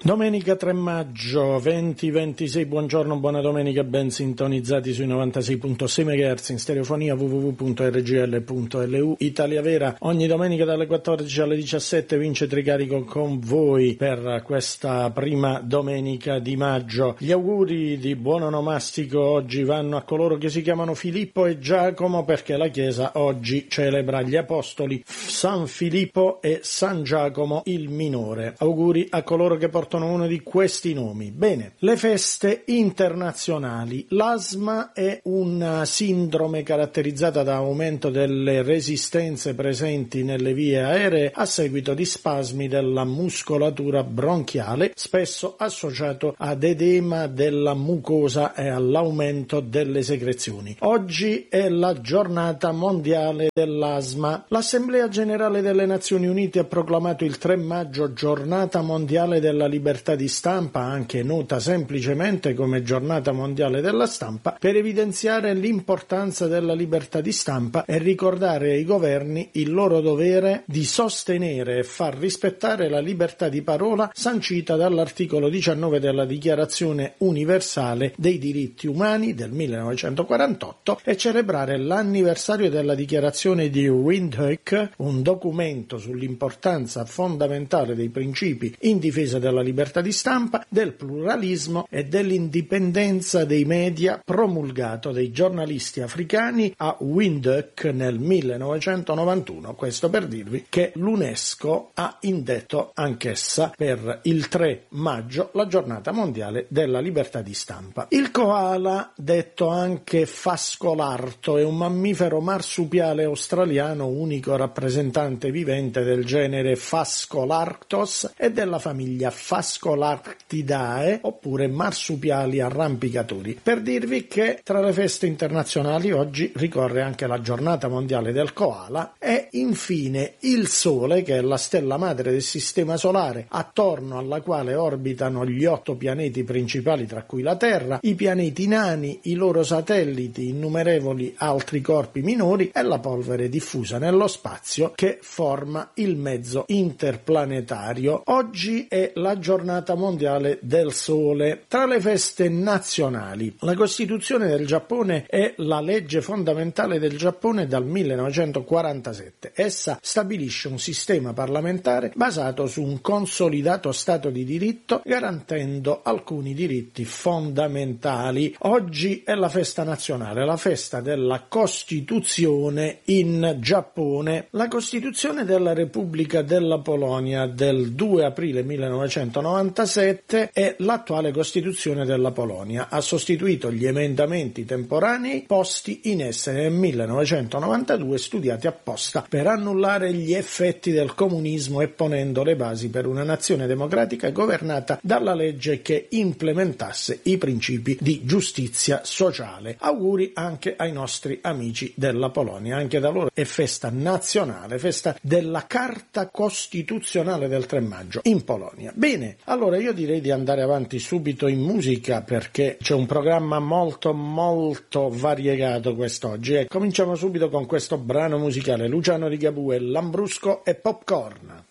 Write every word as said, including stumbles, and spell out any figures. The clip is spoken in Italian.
Domenica tre maggio duemilaventisei, buongiorno, buona domenica, ben sintonizzati sui novantasei virgola sei megahertz in stereofonia w w w punto r g l punto l u. Italia Vera, ogni domenica dalle quattordici alle diciassette, Vince Tricarico con voi per questa prima domenica di maggio. Gli auguri di buon onomastico oggi vanno a coloro che si chiamano Filippo e Giacomo, perché la Chiesa oggi celebra gli apostoli San Filippo e San Giacomo il Minore. Auguri a coloro che portano uno di questi nomi. Bene, le feste internazionali. L'asma è una sindrome caratterizzata da aumento delle resistenze presenti nelle vie aeree a seguito di spasmi della muscolatura bronchiale, spesso associato ad edema della mucosa e all'aumento delle secrezioni. Oggi è la giornata mondiale dell'asma. L'Assemblea Generale delle Nazioni Unite ha proclamato il tre maggio giornata mondiale della libertà di stampa, anche nota semplicemente come giornata mondiale della stampa, per evidenziare l'importanza della libertà di stampa e ricordare ai governi il loro dovere di sostenere e far rispettare la libertà di parola sancita dall'articolo diciannove della Dichiarazione Universale dei Diritti Umani del millenovecentoquarantotto e celebrare l'anniversario della Dichiarazione di Windhoek, un documento sull'importanza fondamentale dei principi in difesa della libertà di stampa, del pluralismo e dell'indipendenza dei media, promulgato dai giornalisti africani a Windhoek nel millenovecentonovantuno. Questo per dirvi che l'UNESCO ha indetto anch'essa per il tre maggio la giornata mondiale della libertà di stampa. Il koala, detto anche fascolarto, è un mammifero marsupiale australiano, unico rappresentante vivente del genere Phascolarctos e della famiglia Phascolarctidae, oppure marsupiali arrampicatori. Per dirvi che tra le feste internazionali oggi ricorre anche la giornata mondiale del koala e infine il Sole, che è la stella madre del sistema solare, attorno alla quale orbitano gli otto pianeti principali, tra cui la Terra, i pianeti nani, i loro satelliti, innumerevoli altri corpi minori e la polvere diffusa nello spazio che forma il mezzo interplanetario. Oggi è la giornata mondiale del Sole. Tra le feste nazionali, la Costituzione del Giappone è la legge fondamentale del Giappone dal millenovecentoquarantasette. Essa stabilisce un sistema parlamentare basato su un consolidato Stato di diritto, garantendo alcuni diritti fondamentali. Oggi è la festa nazionale, la festa della Costituzione in Giappone. La Costituzione della Repubblica della Polonia del due aprile millenovecentonovantasette è l'attuale Costituzione della Polonia. Ha sostituito gli emendamenti temporanei posti in essere nel millenovecentonovantadue, studiati apposta per annullare gli effetti del comunismo e ponendo le basi per una nazione democratica governata dalla legge che implementasse i principi di giustizia sociale. Auguri anche ai nostri amici della Polonia, anche da loro è festa nazionale, festa della Carta Costituzionale del tre maggio in Polonia. Bene, allora io direi di andare avanti subito in musica, perché c'è un programma molto molto variegato quest'oggi e cominciamo subito con questo brano musicale: Luciano Ligabue, Lambrusco e Popcorn.